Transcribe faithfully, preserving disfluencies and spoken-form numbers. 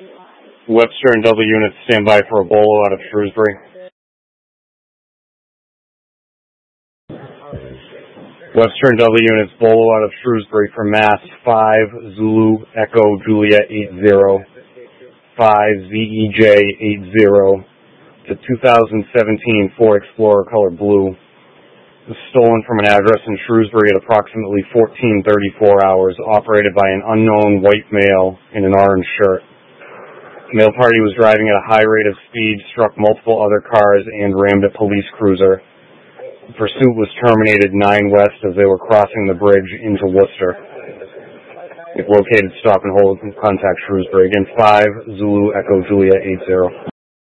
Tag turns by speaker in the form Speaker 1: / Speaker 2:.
Speaker 1: Webster and W units stand by for a bolo out of Shrewsbury. Webster and W units bolo out of Shrewsbury for Mass five Zulu Echo Juliet eight zero, five Z E J eight zero, the two thousand seventeen Ford Explorer color blue. It was stolen from an address in Shrewsbury at approximately fourteen thirty-four hours, operated by an unknown white male in an orange shirt. The male party was driving at a high rate of speed, struck multiple other cars, and rammed a police cruiser. The pursuit was terminated nine west as they were crossing the bridge into Worcester. If located, stop and hold and contact Shrewsbury. Again, five Zulu Echo Juliet eight zero.